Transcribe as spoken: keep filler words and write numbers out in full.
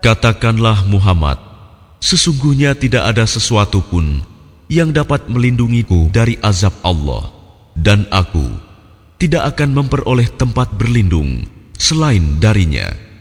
Katakanlah Muhammad, sesungguhnya tidak ada sesuatu pun yang dapat melindungiku dari azab Allah, dan aku tidak akan memperoleh tempat berlindung selain darinya.